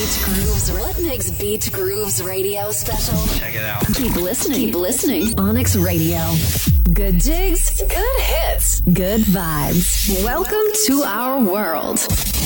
Beat Grooves. What makes Beat Grooves Radio special? Check it out. Keep listening. Keep listening. Onyx Radio. Good jigs, good hits, good vibes. Welcome to our world.